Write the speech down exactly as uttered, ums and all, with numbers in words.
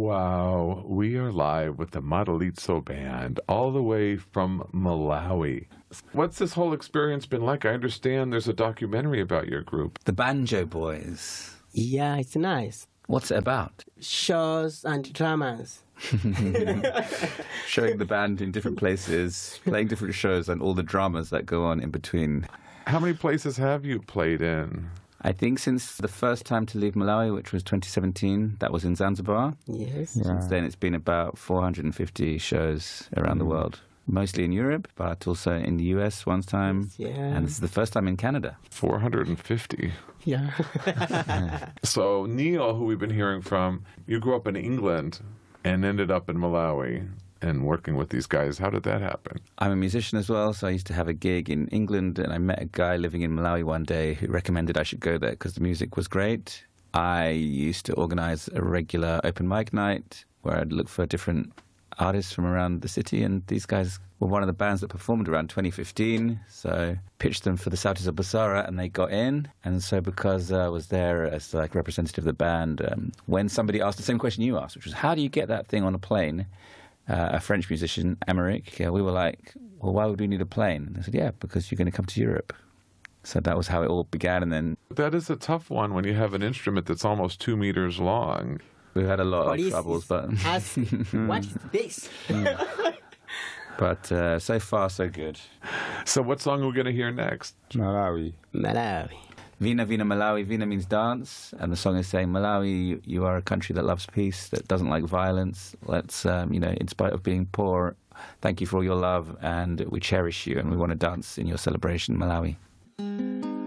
Wow, we are live with the Madalitso Band, all the way from Malawi. What's this whole experience been like? I understand there's a documentary about your group. The Banjo Boys. Yeah, it's nice. What's it about? Shows and dramas. Showing the band in different places, playing different shows, and all the dramas that go on in between. How many places have you played in? I think since the first time to leave Malawi, which was twenty seventeen, that was in Zanzibar. Yes. Yeah. Since then, it's been about four hundred fifty shows around mm. the world. Mostly in Europe, but also in the U S one time. Yeah. And this is the first time in Canada. four hundred fifty. Yeah. So Neil, who we've been hearing from, you grew up in England and ended up in Malawi and working with these guys. How did that happen? I'm a musician as well, so I used to have a gig in England, and I met a guy living in Malawi one day who recommended I should go there because the music was great. I used to organize a regular open mic night where I'd look for different artists from around the city, and these guys were one of the bands that performed around twenty fifteen, so pitched them for the Sautis of Busara, and they got in. And so because I was there as like representative of the band, um, when somebody asked the same question you asked, which was, how do you get that thing on a plane? Uh, a French musician, Emeric, uh, we were like, well, why would we need a plane? And they said, yeah, because you're going to come to Europe. So that was how it all began. And then that is a tough one when you have an instrument that's almost two meters long. We've had a lot What of is troubles, but Ask, what is this? but uh, so far so good. So what song are we going to hear next? Malawi. Malawi. Vina Vina Malawi. Vina means dance, and the song is saying, Malawi, you are a country that loves peace, that doesn't like violence. Let's, um, you know, in spite of being poor, thank you for all your love, and we cherish you, and we want to dance in your celebration, Malawi.